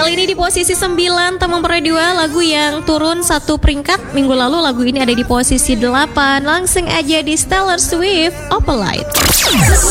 Kali ini di posisi 9 Taman Pro 2, lagu yang turun 1 peringkat. Minggu lalu lagu ini ada di posisi 8. Langsung aja di Taylor Swift, Opalite.